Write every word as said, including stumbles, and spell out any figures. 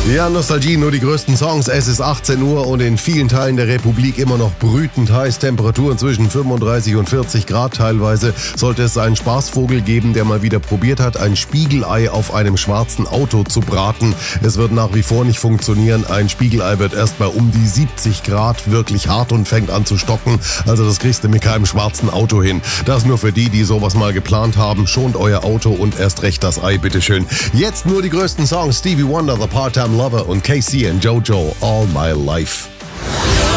Ja, Nostalgie, nur die größten Songs. Es ist achtzehn Uhr und in vielen Teilen der Republik immer noch brütend heiß. Temperaturen zwischen fünfunddreißig und vierzig Grad teilweise. Sollte es einen Spaßvogel geben, der mal wieder probiert hat, ein Spiegelei auf einem schwarzen Auto zu braten. Es wird nach wie vor nicht funktionieren. Ein Spiegelei wird erst bei um die siebzig Grad wirklich hart und fängt an zu stocken. Also das kriegst du mit keinem schwarzen Auto hin. Das nur für die, die sowas mal geplant haben. Schont euer Auto und erst recht das Ei, bitteschön. Jetzt nur die größten Songs. Stevie Wonder, The Part-Time Lover und K C and JoJo, All My Life.